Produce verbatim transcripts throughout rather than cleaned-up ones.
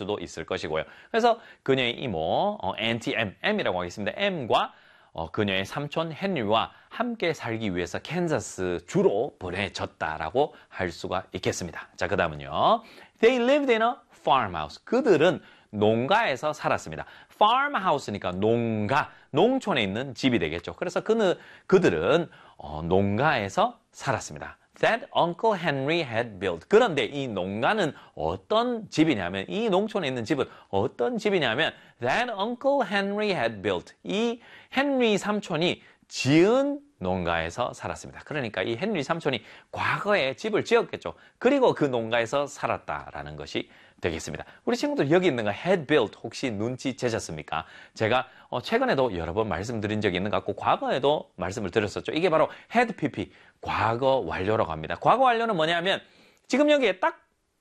수도 있을 것이고요. 그래서 그녀의 이모, 어, 앤티 M, M이라고 하겠습니다. M과 어, 그녀의 삼촌 헨리와 함께 살기 위해서 캔자스 주로 보내졌다라고 할 수가 있겠습니다. 자, 그 다음은요. They lived in a farmhouse. 그들은 농가에서 살았습니다. farmhouse니까 농가, 농촌에 있는 집이 되겠죠. 그래서 그는, 그들은 어, 농가에서 살았습니다. That Uncle Henry had built. 그런데 이 농가는 어떤 집이냐면, 이 농촌에 있는 집은 어떤 집이냐면 That Uncle Henry had built. 이 헨리 삼촌이 지은 농가에서 살았습니다. 그러니까 이 헨리 삼촌이 과거에 집을 지었겠죠. 그리고 그 농가에서 살았다라는 것이 되겠습니다. 우리 친구들 여기 있는 거 had built 혹시 눈치채셨습니까? 제가 어 최근에도 여러 번 말씀드린 적이 있는 것 같고 과거에도 말씀을 드렸었죠. 이게 바로 had pp, 과거 완료라고 합니다. 과거 완료는 뭐냐면 지금 여기에 딱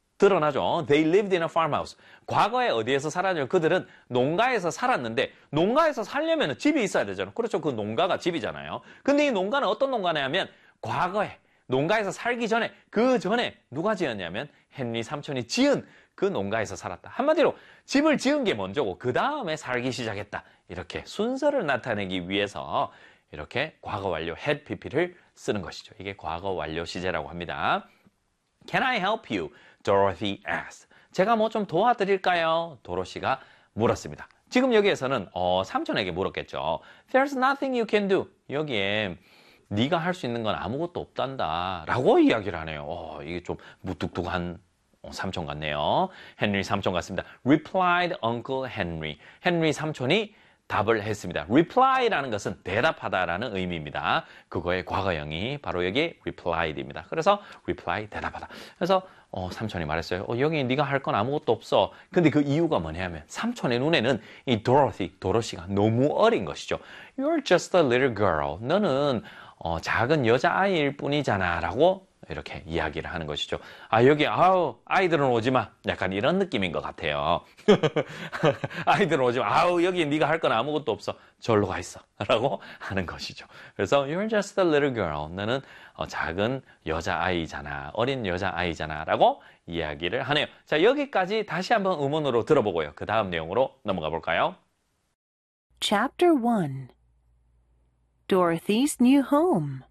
드러나죠. They lived in a farmhouse. 과거에 어디에서 살았냐면 그들은 농가에서 살았는데 농가에서 살려면 집이 있어야 되잖아요. 그렇죠. 그 농가가 집이잖아요. 근데 이 농가는 어떤 농가냐면 과거에 농가에서 살기 전에 그 전에 누가 지었냐면 헨리 삼촌이 지은 그 농가에서 살았다. 한마디로 집을 지은 게 먼저고 그 다음에 살기 시작했다. 이렇게 순서를 나타내기 위해서 이렇게 과거 완료 had pp를 쓰는 것이죠. 이게 과거 완료 시제라고 합니다. Can I help you? Dorothy asked. 제가 뭐 좀 도와드릴까요? 도로시가 물었습니다. 지금 여기에서는 어, 삼촌에게 물었겠죠. There's nothing you can do. 여기에 네가 할 수 있는 건 아무것도 없단다 라고 이야기를 하네요. 어, 이게 좀 무뚝뚝한 어, 삼촌 같네요. 헨리 삼촌 같습니다. Replied Uncle Henry. 헨리 삼촌이 답을 했습니다. reply라는 것은 대답하다라는 의미입니다. 그거의 과거형이 바로 여기 replied입니다. 그래서 reply, 대답하다. 그래서 어, 삼촌이 말했어요. 어, 여기 네가 할 건 아무것도 없어. 근데 그 이유가 뭐냐면 삼촌의 눈에는 이 도로시, 도로시가 너무 어린 것이죠. You're just a little girl. 너는 어, 작은 여자아이일 뿐이잖아 라고 이렇게 이야기를 하는 것이죠. 아, 여기, 아우, 아이들은 오지 마. 약간 이런 느낌인 것 같아요. 아이들은 오지 마. 아우, 여기 네가 할 건 아무것도 없어. 절로 가 있어. 라고 하는 것이죠. 그래서, you're just a little girl. 너는 어, 작은 여자아이잖아. 어린 여자아이잖아. 라고 이야기를 하네요. 자, 여기까지 다시 한번 음원으로 들어보고요. 그 다음 내용으로 넘어가 볼까요? Chapter one. Dorothy's New Home.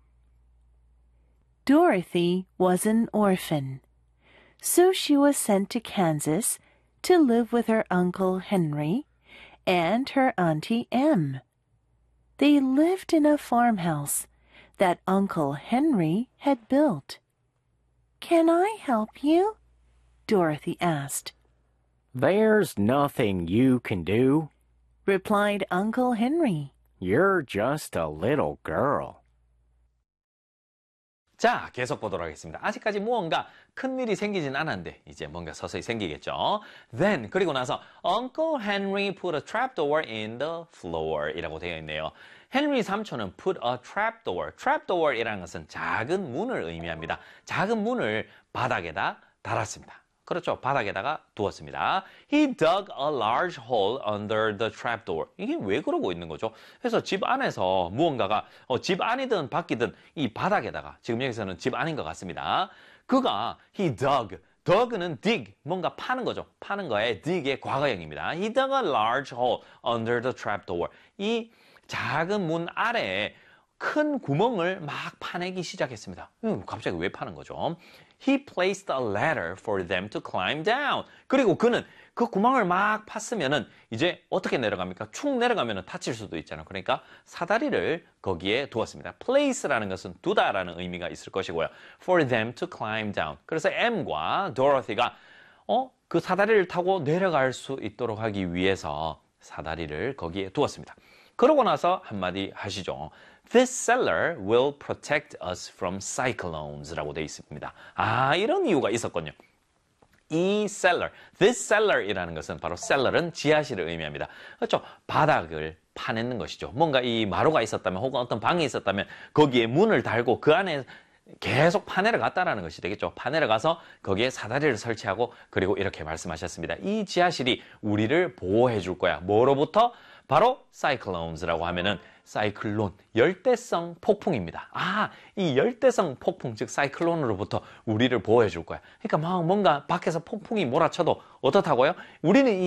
Dorothy was an orphan, so she was sent to Kansas to live with her Uncle Henry and her Auntie Em. They lived in a farmhouse that Uncle Henry had built. Can I help you? Dorothy asked. There's nothing you can do, replied Uncle Henry. You're just a little girl. 자, 계속 보도록 하겠습니다. 아직까지 무언가 큰일이 생기진 않았는데 이제 뭔가 서서히 생기겠죠. Then, 그리고 나서 Uncle Henry put a trapdoor in the floor 이라고 되어 있네요. 헨리 삼촌은 put a trapdoor, trapdoor이라는 것은 작은 문을 의미합니다. 작은 문을 바닥에다 달았습니다. 그렇죠. 바닥에다가 두었습니다. He dug a large hole under the trapdoor. 이게 왜 그러고 있는 거죠? 그래서 집 안에서 무언가가 어, 집 안이든 밖이든 이 바닥에다가 지금 여기서는 집 안인 것 같습니다. 그가 he dug, dug는 dig, 뭔가 파는 거죠. 파는 거에 dig의 과거형입니다. He dug a large hole under the trapdoor. 이 작은 문 아래에 큰 구멍을 막 파내기 시작했습니다. 음, 갑자기 왜 파는 거죠? He placed a ladder for them to climb down. 그리고 그는 그 구멍을 막 팠으면은 이제 어떻게 내려갑니까? 축 내려가면은 다칠 수도 있잖아요. 그러니까 사다리를 거기에 두었습니다. place라는 것은 두다라는 의미가 있을 것이고요. For them to climb down. 그래서 M과 Dorothy가 어? 그 사다리를 타고 내려갈 수 있도록 하기 위해서 사다리를 거기에 두었습니다. 그러고 나서 한마디 하시죠. This cellar will protect us from cyclones 라고 되어 있습니다. 아, 이런 이유가 있었군요. 이 cellar, this cellar이라는 것은 바로 cellar은 지하실을 의미합니다. 그렇죠? 바닥을 파내는 것이죠. 뭔가 이 마루가 있었다면 혹은 어떤 방이 있었다면 거기에 문을 달고 그 안에 계속 파내려 갔다라는 것이 되겠죠. 파내려 가서 거기에 사다리를 설치하고 그리고 이렇게 말씀하셨습니다. 이 지하실이 우리를 보호해 줄 거야. 뭐로부터? 바로 cyclones라고 하면은 사이클론, 열대성 폭풍입니다. 아, 이 열대성 폭풍, 즉 사이클론으로부터 우리를 보호해 줄 거야. 그러니까 막 뭔가 밖에서 폭풍이 몰아쳐도 어떻다고요? 우리는 이